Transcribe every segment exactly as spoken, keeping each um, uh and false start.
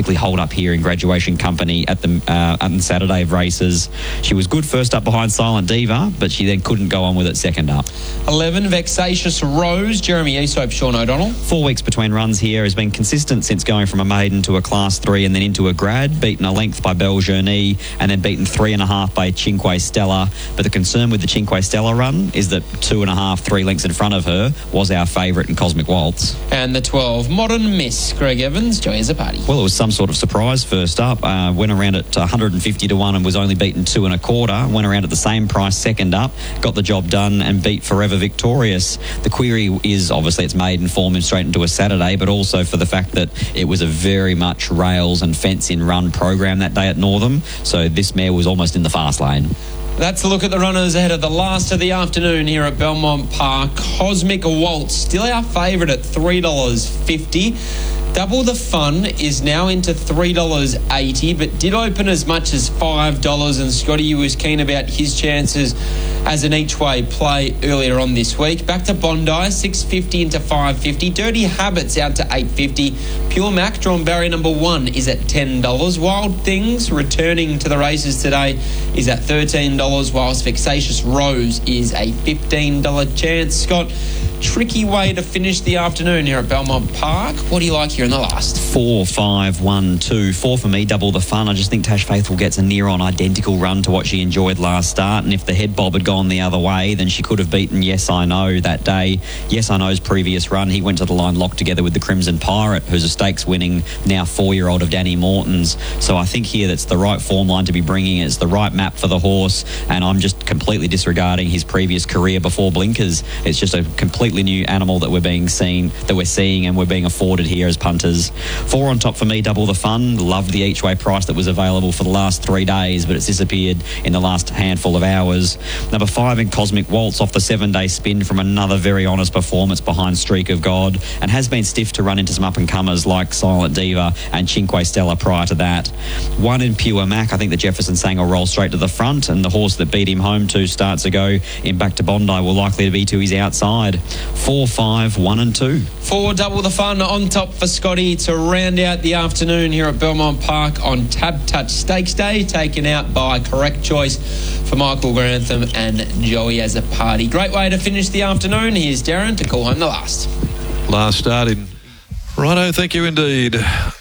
simply hold up here in Graduation Company at the uh, on the Saturday of races. She was good first up behind Silent Diva, but she then couldn't go on with it second up. eleven, Vexatious Rose, Jeremy Esope, Sean O'Donnell. Four weeks between runs here, has been consistent since going from a maiden to a class three and then into a grad, beaten a length by Beljourney and then beaten three and a half by Cinque Stella. But the concern with the Cinque Stella run is that two and a half, three lengths in front of her was our favourite in Cosmic Waltz. And the twelve, Modern Miss, Greg Evans, Joy Azapati. Well, it was some sort of surprise first up. Uh, went around at one hundred fifty to one and was only beaten two and a quarter. Went around at the same price second up, got the job done and beat Forever Victorious. The query is obviously its maiden form and straight into a Saturday, but also for the fact that it was a very much rails and fence in run program that day at Northam. So this mare was almost in the fast lane. That's a look at the runners ahead of the last of the afternoon here at Belmont Park. Cosmic Waltz, still our favourite at three dollars fifty. Double the Fun is now into three dollars eighty, but did open as much as five dollars, and Scotty was keen about his chances as an each-way play earlier on this week. Back to Bondi, six fifty into five fifty. Dirty Habits out to eight fifty. Pure Mac, drawn barrier number one, is at ten dollars. Wild Things, returning to the races today, is at thirteen dollars, whilst Vexatious Rose is a fifteen dollars chance. Scott, tricky way to finish the afternoon here at Belmont Park. What do you like here in the last? Four, five, one, two. Four for me, Double the Fun. I just think Tash Faithful gets a near-on identical run to what she enjoyed last start, and if the head bob had gone the other way, then she could have beaten Yes I Know that day. Yes I Know's previous run, he went to the line locked together with the Crimson Pirate, who's a stakes-winning, now four-year-old of Danny Morton's. So I think here that's the right form line to be bringing. It's the right map for the horse, and I'm just completely disregarding his previous career before Blinkers. It's just a complete new animal that we're being seen, that we're seeing and we're being afforded here as punters. Four on top for me, Double the Fun. Loved the each way price that was available for the last three days, but it's disappeared in the last handful of hours. Number five in Cosmic Waltz off the seven day spin from another very honest performance behind Streak of God, and has been stiff to run into some up and comers like Silent Diva and Cinque Stella prior to that. One in Pure Mac, I think the Jefferson Sang will roll straight to the front, and the horse that beat him home two starts ago in Back to Bondi will likely to be to his outside. Four, five, one and two. Four, Double the Fun on top for Scotty to round out the afternoon here at Belmont Park on Tab Touch Stakes Day, taken out by Correct Choice for Michael Grantham and Joey as a party. Great way to finish the afternoon. Here's Darren to call home the last. Last start in. Righto, thank you indeed.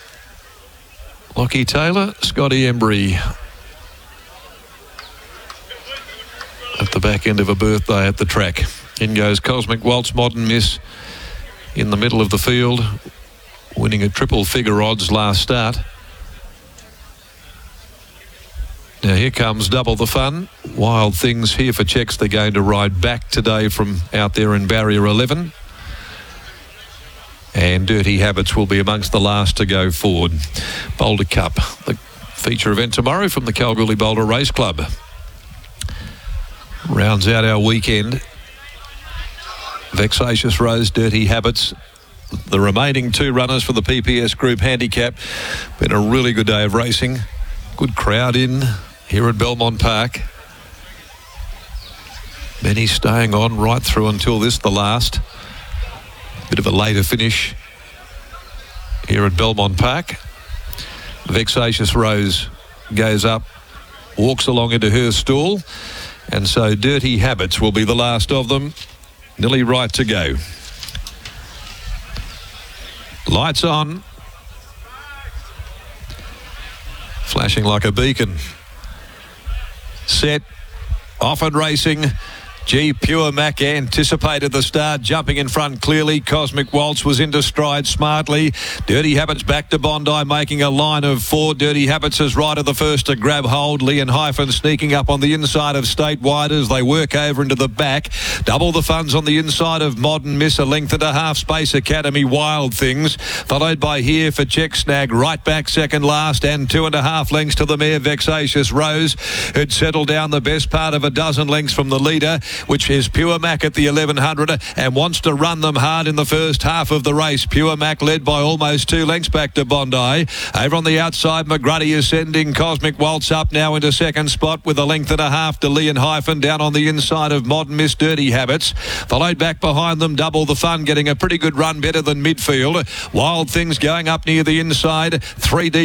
Lockie Taylor, Scotty Embry. At the back end of a birthday at the track. In goes Cosmic Waltz, Modern Miss in the middle of the field, winning a triple figure odds last start. Now here comes Double the Fun. Wild Things here for checks. They're going to ride back today from out there in barrier eleven. And Dirty Habits will be amongst the last to go forward. Boulder Cup, the feature event tomorrow from the Kalgoorlie Boulder Race Club. Rounds out our weekend. Vexatious Rose, Dirty Habits, the remaining two runners for the P P S Group Handicap. Been a really good day of racing. Good crowd in here at Belmont Park. Many staying on right through until this, the last. Bit of a later finish here at Belmont Park. Vexatious Rose goes up, walks along into her stall, and so Dirty Habits will be the last of them. Nearly right to go. Lights on. Flashing like a beacon. Set. Off and racing. G. Pure Mac anticipated the start, jumping in front clearly. Cosmic Waltz was into stride smartly. Dirty Habits back to Bondi, making a line of four. Dirty Habits is right of the first to grab hold. Leon Hyphen sneaking up on the inside of Statewide as they work over into the back. Double the Funds on the inside of Modern Miss, a length and a half. Space Academy, Wild Things, followed by Here for Check Snag, right back second last, and two and a half lengths to the mare Vexatious Rose, who'd settled down the best part of a dozen lengths from the leader, which is Pure Mac at the eleven hundred, and wants to run them hard in the first half of the race. Pure Mac led by almost two lengths back to Bondi. Over on the outside, McGruddy is sending Cosmic Waltz up now into second spot with a length and a half to Leon Hyphen down on the inside of Modern Miss, Dirty Habits. Followed back behind them, Double the Fun, getting a pretty good run, better than midfield. Wild Things going up near the inside. Three deep.